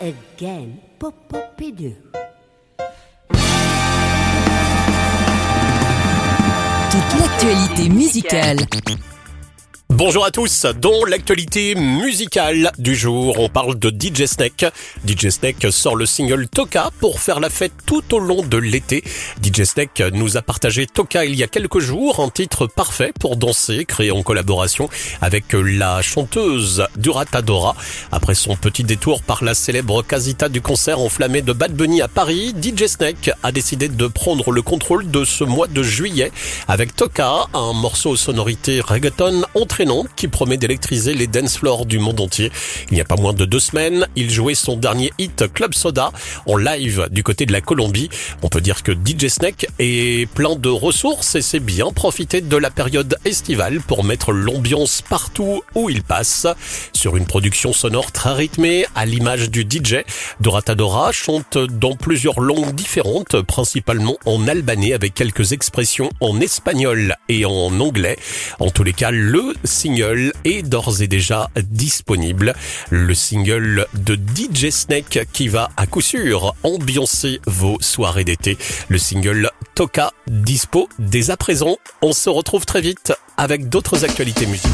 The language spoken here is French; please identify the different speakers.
Speaker 1: Again, Popopidou.
Speaker 2: Toute l'actualité musicale.
Speaker 3: Bonjour à tous, dans l'actualité musicale du jour, on parle de DJ Snake. DJ Snake sort le single Toka pour faire la fête tout au long de l'été. DJ Snake nous a partagé Toka il y a quelques jours, un titre parfait pour danser, créé en collaboration avec la chanteuse Duratadora. Après son petit détour par la célèbre casita du concert enflammé de Bad Bunny à Paris, DJ Snake a décidé de prendre le contrôle de ce mois de juillet avec Toka, un morceau aux sonorités reggaeton entraînant qui promet d'électriser les dance floors du monde entier. Il n'y a pas moins de 2 semaines, il jouait son dernier hit Club Soda en live du côté de la Colombie. On peut dire que DJ Snake est plein de ressources et sait bien profiter de la période estivale pour mettre l'ambiance partout où il passe. Sur une production sonore très rythmée, à l'image du DJ, Duratadora chante dans plusieurs langues différentes, principalement en albanais avec quelques expressions en espagnol et en anglais. En tous les cas, le single est d'ores et déjà disponible. Le single de DJ Snake qui va à coup sûr ambiancer vos soirées d'été. Le single Toka dispo dès à présent. On se retrouve très vite avec d'autres actualités musicales.